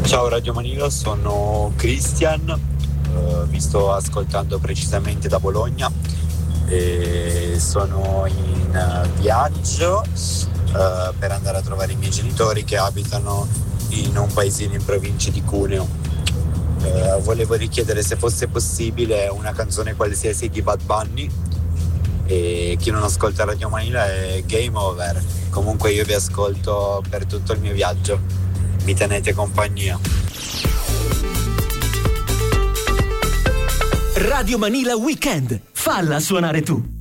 Ciao Radio Manila, sono Christian, vi sto ascoltando precisamente da Bologna e sono in viaggio per andare a trovare i miei genitori che abitano in un paesino in provincia di Cuneo. Volevo richiedere se fosse possibile una canzone qualsiasi di Bad Bunny, e chi non ascolta Radio Manila è game over. Comunque io vi ascolto per tutto il mio viaggio, mi tenete compagnia. Radio Manila Weekend, falla suonare tu.